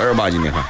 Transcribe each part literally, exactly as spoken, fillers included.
正儿八经的哈。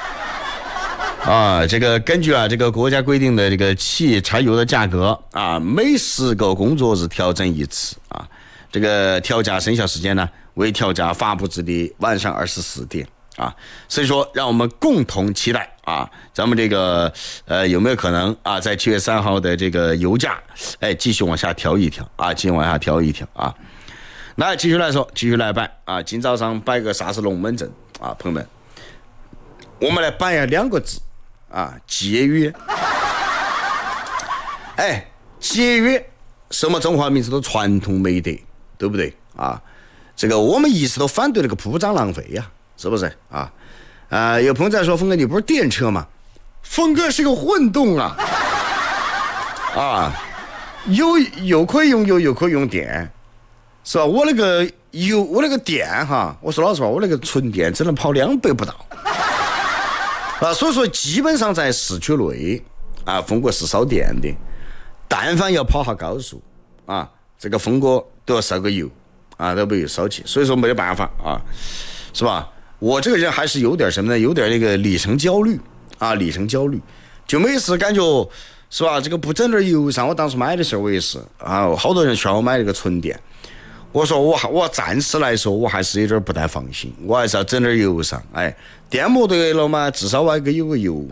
啊，这个根据啊这个国家规定的这个汽柴油的价格啊，每十个工作日调整一次啊。这个调价生效时间呢为调价发布日的晚上二十四点啊。所以说，让我们共同期待啊，咱们这个呃有没有可能啊，在七月三号的这个油价哎继续往下调一调啊，继续往下调一调啊。那继续来说，继续来摆啊，今早上摆个啥子龙门阵啊，朋友们，我们来摆呀两个字。啊，节约，哎，节约，什么中华民族的传统美德，对不对啊？这个我们一直都反对那个铺张浪费呀、啊，是不是啊？啊，有朋友在说，峰哥你不是电车吗？峰哥是个混动啊，啊，有有可以用油，有可以用电，是吧？我那个油，我那个电哈，我说老实话，我那个纯电只能跑两百不到。啊，所以说基本上在市区内啊，峰哥是烧电的，但凡要跑下高速啊，这个峰哥都要烧个油啊，都被烧起，所以说没有办法啊，是吧？我这个人还是有点什么呢？有点那个里程焦虑啊，里程焦虑，就每次感觉是吧？这个不整点油上，我当时买的时候我也是啊，好多人劝我买这个纯电。我说我我暂时来说我还是有点不太放心，我还是要整点油上。哎，电摩对了嘛，至少我还给有个油，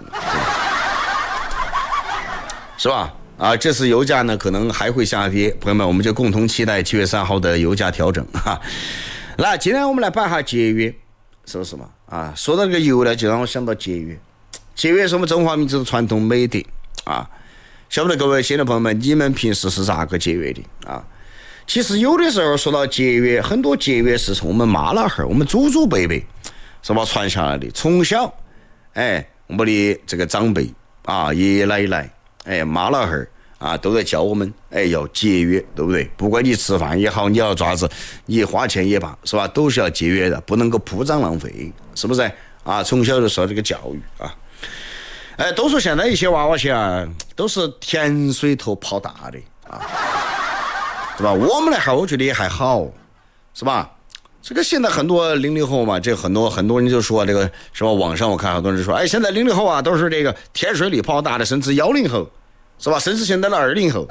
是吧？啊，这次油价呢可能还会下跌，朋友们，我们就共同期待七月三号的油价调整哈。来，今天我们来摆下节约，是不是嘛？啊，说到这个油呢，就让我想到节约。节约是我们中华民族的传统美德啊。晓不得各位新的朋友们，你们平时是咋个节约的啊？其实有的时候说到节约，很多节约是从我们妈老汉儿、我们祖祖辈辈是吧传下来的。从小，哎，我们的这个长辈啊、爷爷奶奶、哎妈老汉儿啊，都在教我们，哎，要节约，对不对？不管你吃饭也好，你要爪子，你花钱也罢，是吧？都是要节约的，不能够铺张浪费，是不是？啊，从小就受这个教育啊。哎，都说现在一些娃娃些啊，都是甜水头泡大的啊。是吧？我们那哈，我觉得也还好，是吧？这个现在很多零零后嘛，这很多很多人就说这个是吧？网上我看很多人说，哎，现在零零后啊都是这个天水里泡大的，甚至幺零后，是吧？甚至现在的二零后，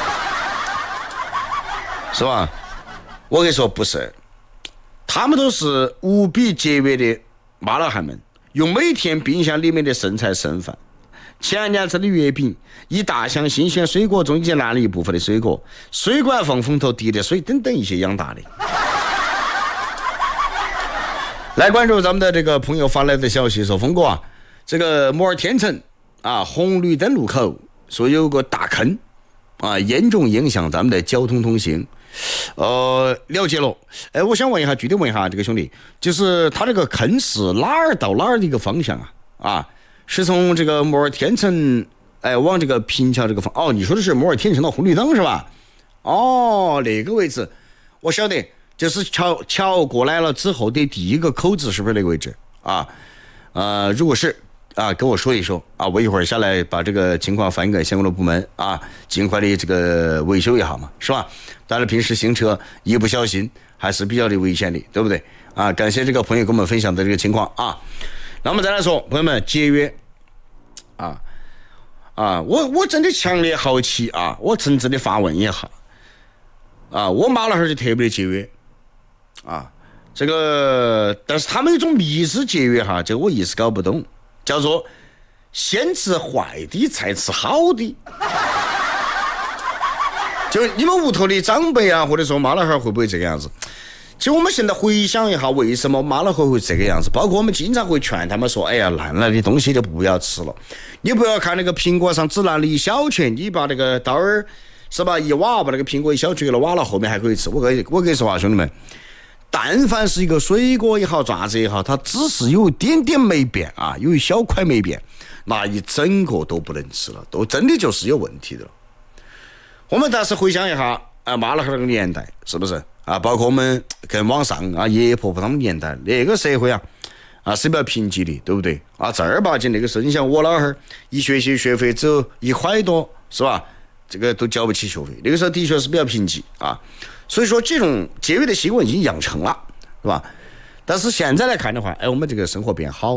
是吧？我跟你说不是，他们都是无比节约的妈老汉们，用每天冰箱里面的剩菜剩饭。前年吃的月饼，一大箱新鲜水果中已经烂了一部分的水果，水管缝缝头滴的水等等一些养大的。来关注咱们的这个朋友发来的消息说，峰哥啊，这个摩尔天城啊红绿灯路口说有个大坑啊，严重影响咱们的交通通行。呃，了解了。哎，我想问一下，具体问一下这个兄弟，就是他这个坑是哪儿到哪儿的一个方向啊？啊？是从这个摩尔天城，哎，往这个平桥这个方，哦，你说的是摩尔天城的红绿灯是吧？哦，那个位置，我晓得，就是桥桥过来了之后的第一个口子，是不是那个位置啊？呃，如果是啊，跟我说一说啊，我一会儿下来把这个情况反映给相关的部门啊，尽快的这个维修一下嘛，是吧？当然，平时行车一不小心还是比较的危险的，对不对？啊，感谢这个朋友跟我们分享的这个情况啊。那么再来说，朋友们，节约啊啊！我我真的强烈好奇啊！我真正的发问一下啊！我妈老汉儿就特别的节约啊，这个但是他们有一种迷之节约哈，这个我一直搞不懂，叫做先吃坏的才吃好的。就你们屋头的长辈啊，或者说妈老汉儿会不会这个样子？其实我们现在回想一下，为什么妈老汉会这个样子？包括我们经常会劝他们说：“哎呀，烂了的东西就不要吃了。你不要看那个苹果上只烂了一小圈，你把那个刀儿是吧一挖，把那个苹果一小圈给它挖了，后面还可以吃。我跟我跟你说啊，兄弟们，但凡是一个水果也好，爪子也好，它只是有一点点没变啊，有一小块没变，那一整个都不能吃了，都真的就是有问题的了。我们但是回想一下，啊，妈老汉那个年代是不是？”啊，包括我们跟网上啊，爷爷婆婆他们年代那个社会啊，啊是比较贫瘠的，对不对？啊，正儿八经那个时候，你像我老汉儿一学期学费只有一块多，是吧？这个都交不起学费，那个时候的确是比较贫瘠啊。所以说，这种节约的习惯已经养成了，是吧？但是现在来看的话，哎，我们这个生活变好。